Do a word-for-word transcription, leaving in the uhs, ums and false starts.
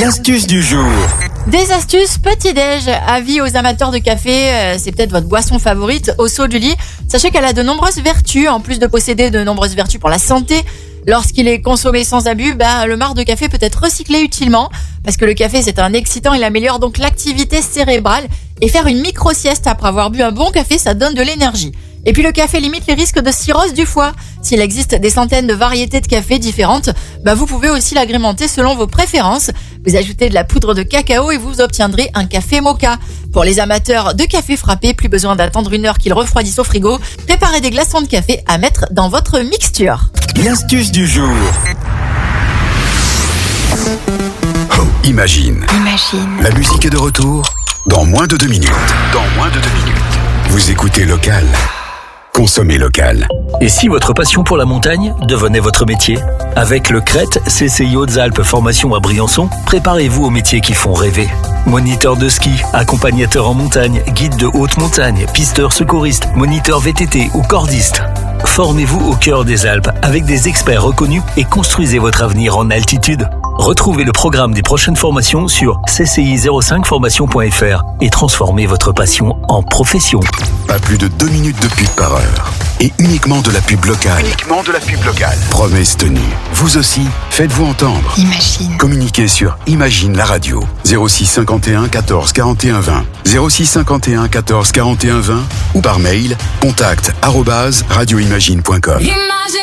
L'astuce du jour. Des astuces petit-déj. Avis aux amateurs de café, euh, c'est peut-être votre boisson favorite au saut du lit. Sachez qu'elle a de nombreuses vertus, en plus de posséder de nombreuses vertus pour la santé. Lorsqu'il est consommé sans abus, bah, le marc de café peut être recyclé utilement. Parce que le café, c'est un excitant, il améliore donc l'activité cérébrale. Et faire une micro-sieste après avoir bu un bon café, ça donne de l'énergie. Et puis le café limite les risques de cirrhose du foie. S'il existe des centaines de variétés de café différentes, bah vous pouvez aussi l'agrémenter selon vos préférences. Vous ajoutez de la poudre de cacao et vous obtiendrez un café moka. Pour les amateurs de café frappé, plus besoin d'attendre une heure qu'il refroidisse au frigo. Préparez des glaçons de café à mettre dans votre mixture. L'astuce du jour. Oh, imagine. Imagine. La musique est de retour dans moins de deux minutes. Dans moins de deux minutes. Vous écoutez Local. Consommez local. Et si votre passion pour la montagne devenait votre métier ? Avec le C R E T, C C I Hautes-Alpes Formation à Briançon, préparez-vous aux métiers qui font rêver. Moniteur de ski, accompagnateur en montagne, guide de haute montagne, pisteur secouriste, moniteur V T T ou cordiste. Formez-vous au cœur des Alpes avec des experts reconnus et construisez votre avenir en altitude. Retrouvez le programme des prochaines formations sur c c i zéro cinq formation point f r et transformez votre passion en profession. Pas plus de deux minutes de pub par heure. Et uniquement de la pub locale. Uniquement de la pub locale. Promesse tenue. Vous aussi, faites-vous entendre. Imagine. Communiquez sur Imagine la radio. zéro six cinquante et un quatorze quarante et un vingt. zéro six cinquante et un quatorze quarante et un vingt ou par mail contact arobase radioimagine point com.